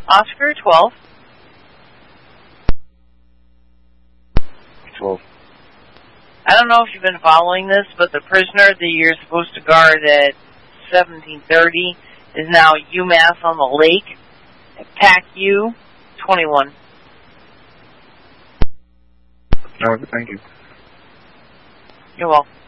Oscar 12. 12. I don't know if you've been following this, but the prisoner that you're supposed to guard at 1730 is now UMass on the Lake at PAC-U 21. Oh, thank you. You're welcome.